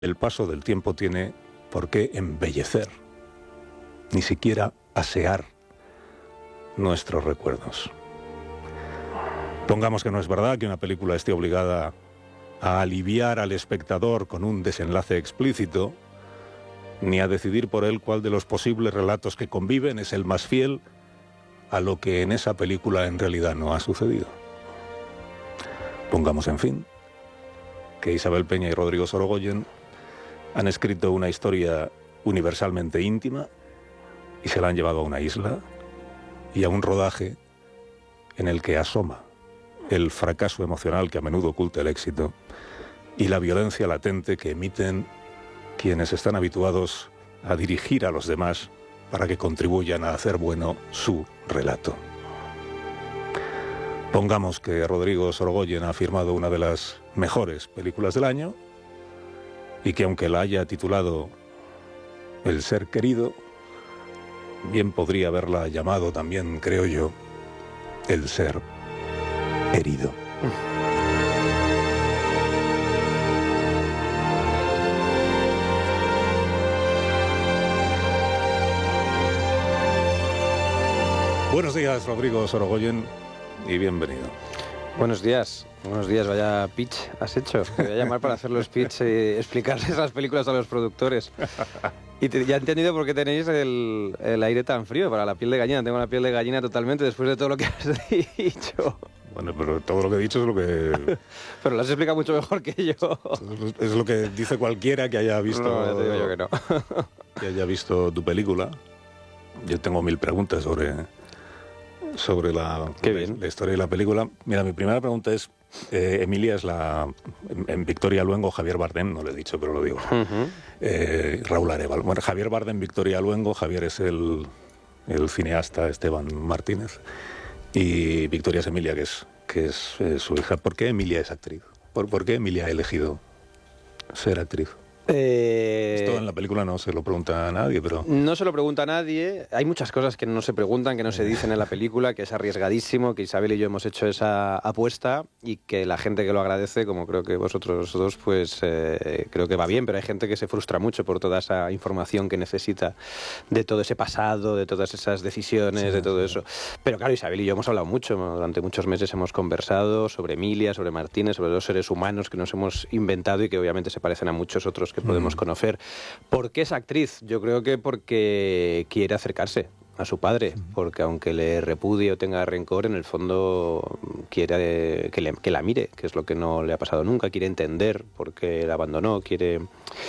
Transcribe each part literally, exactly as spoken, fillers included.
El paso del tiempo tiene por qué embellecer, ni siquiera asear nuestros recuerdos. Pongamos que no es verdad que una película esté obligada a aliviar al espectador con un desenlace explícito, ni a decidir por él cuál de los posibles relatos que conviven es el más fiel a lo que en esa película en realidad no ha sucedido. Pongamos, en fin, que Isabel Peña y Rodrigo Sorogoyen han escrito una historia universalmente íntima y se la han llevado a una isla y a un rodaje en el que asoma el fracaso emocional que a menudo oculta el éxito y la violencia latente que emiten quienes están habituados a dirigir a los demás para que contribuyan a hacer bueno su relato. Pongamos que Rodrigo Sorogoyen ha firmado una de las mejores películas del año y que aunque la haya titulado El ser querido, bien podría haberla llamado también, creo yo, El ser herido. Buenos días, Rodrigo Sorogoyen, y bienvenido. Buenos días, buenos días, vaya pitch has hecho. Te voy a llamar para hacer los pitch y explicarles las películas a los productores. Y te, ya he entendido por qué tenéis el, el aire tan frío, para la piel de gallina. Tengo la piel de gallina totalmente después de todo lo que has dicho. Bueno, pero todo lo que he dicho es lo que... Pero lo has explicado mucho mejor que yo. Es lo que dice cualquiera que haya visto... No, ya te digo yo que no. Que haya visto tu película. Yo tengo mil preguntas sobre... sobre la, la, la historia de la película. Mira, mi primera pregunta es, eh, Emilia es la... En, en Victoria Luengo, Javier Bardem, no lo he dicho, pero lo digo. Uh-huh. eh, Raúl Arévalo. Bueno, Javier Bardem, Victoria Luengo, Javier es el, el cineasta Esteban Martínez, y Victoria es Emilia, que es, que es eh, su hija. ¿Por qué Emilia es actriz? ¿Por, por qué Emilia ha elegido ser actriz? Eh... Esto en la película no se lo pregunta a nadie, pero... No se lo pregunta a nadie. Hay muchas cosas que no se preguntan, que no se dicen en la película, que es arriesgadísimo, que Isabel y yo hemos hecho esa apuesta y que la gente que lo agradece, como creo que vosotros dos, pues eh, creo que va bien, pero hay gente que se frustra mucho por toda esa información que necesita de todo ese pasado, de todas esas decisiones, sí, de todo sí. eso. Pero claro, Isabel y yo hemos hablado mucho, durante muchos meses hemos conversado sobre Emilia, sobre Martínez, sobre dos seres humanos que nos hemos inventado y que obviamente se parecen a muchos otros que podemos mm. conocer. ¿Por qué es actriz? Yo creo que porque quiere acercarse a su padre, porque aunque le repudie o tenga rencor, en el fondo quiere que, le, que la mire, que es lo que no le ha pasado nunca, quiere entender por qué la abandonó, quiere,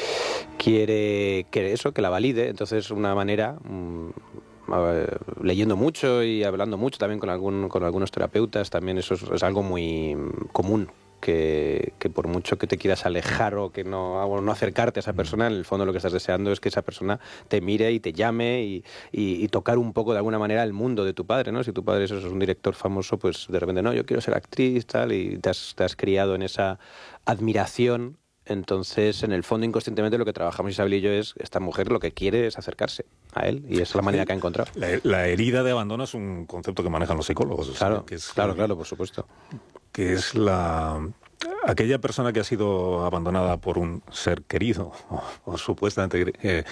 quiere que eso, que la valide. Entonces, una manera... Mmm, leyendo mucho y hablando mucho también con, algún, con algunos terapeutas, también eso es, es algo muy común. Que, que por mucho que te quieras alejar o que no, o no acercarte a esa persona, en el fondo lo que estás deseando es que esa persona te mire y te llame y, y, y tocar un poco de alguna manera el mundo de tu padre, ¿no? Si tu padre eso es un director famoso, pues de repente, no, yo quiero ser actriz, tal, y te has, te has criado en esa admiración. Entonces, en el fondo, inconscientemente, lo que trabajamos Isabel y yo es, esta mujer lo que quiere es acercarse a él, y es la manera que ha encontrado. La, la herida de abandono es un concepto que manejan los psicólogos. Claro, o sea, que es, claro, claro, por supuesto. Que es la... aquella persona que ha sido abandonada por un ser querido, o, o supuestamente... Eh,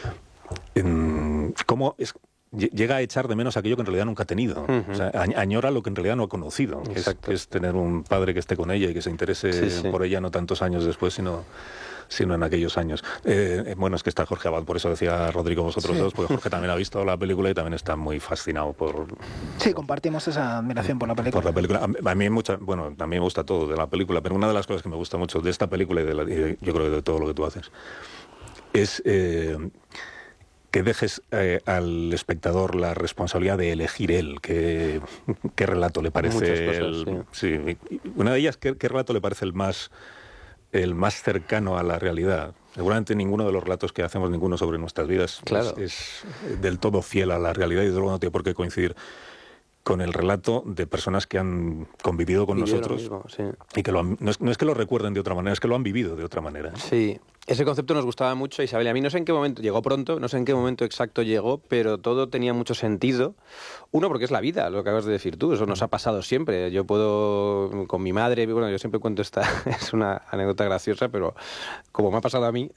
en, ¿cómo es...? Llega a echar de menos aquello que en realidad nunca ha tenido. Uh-huh. O sea, añora lo que en realidad no ha conocido. Que es, que es tener un padre que esté con ella y que se interese sí, sí. por ella no tantos años después, sino, sino en aquellos años. Eh, bueno, es que está Jorge Abad, por eso decía Rodrigo vosotros sí. dos, porque Jorge también ha visto la película y también está muy fascinado por... Sí, compartimos esa admiración por la película. Por la película. A mí mucha, bueno, también me gusta todo de la película, pero una de las cosas que me gusta mucho de esta película y, de la, y yo creo que de todo lo que tú haces es... Eh, que dejes eh, al espectador la responsabilidad de elegir él qué, qué relato le parece cosas, el, sí. Sí. Una de ellas, ¿qué, qué relato le parece el más el más cercano a la realidad? Seguramente ninguno de los relatos que hacemos, ninguno sobre nuestras vidas claro. es, es del todo fiel a la realidad y desde luego no tiene por qué coincidir con el relato de personas que han convivido con Vivió nosotros mismo, sí. y que lo han, no, es, no es que lo recuerden de otra manera, es que lo han vivido de otra manera, ¿eh? Sí, Ese concepto nos gustaba mucho a Isabel y a mí. No sé en qué momento, llegó pronto, no sé en qué momento exacto llegó, pero todo tenía mucho sentido. Uno, porque es la vida, lo que acabas de decir tú, eso nos ha pasado siempre. Yo puedo, con mi madre, bueno, yo siempre cuento esta, es una anécdota graciosa, pero como me ha pasado a mí,